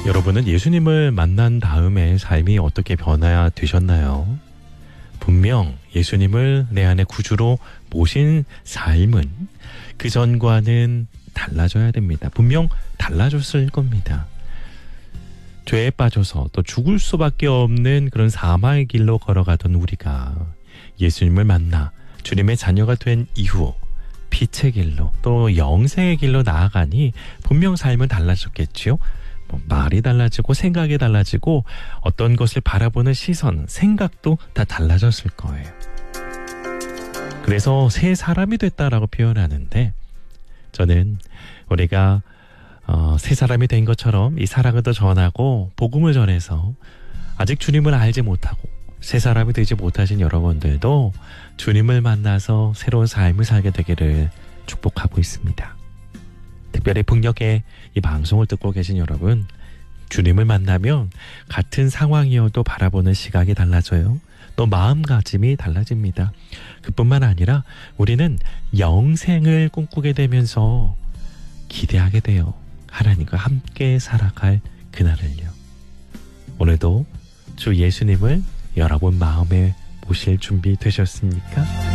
여러분은 예수님을 만난 다음에 삶이 어떻게 변화되셨나요? 분명 예수님을 내 안에 구주로 모신 삶은 그 전과는 달라져야 됩니다. 분명 달라졌을 겁니다. 죄에 빠져서 또 죽을 수밖에 없는 그런 사망의 길로 걸어가던 우리가 예수님을 만나 주님의 자녀가 된 이후 빛의 길로 또 영생의 길로 나아가니 분명 삶은 달라졌겠지요. 말이 달라지고 생각이 달라지고 어떤 것을 바라보는 시선, 생각도 다 달라졌을 거예요. 그래서 새 사람이 됐다라고 표현하는데 저는 우리가 새 사람이 된 것처럼 이 사랑을 더 전하고 복음을 전해서 아직 주님을 알지 못하고 새 사람이 되지 못하신 여러분들도 주님을 만나서 새로운 삶을 살게 되기를 축복하고 있습니다. 특별히 북녘에 이 방송을 듣고 계신 여러분, 주님을 만나면 같은 상황이어도 바라보는 시각이 달라져요. 또 마음가짐이 달라집니다. 그뿐만 아니라 우리는 영생을 꿈꾸게 되면서 기대하게 돼요. 하나님과 함께 살아갈 그날을요. 오늘도 주 예수님을 여러분 마음에 모실 준비 되셨습니까?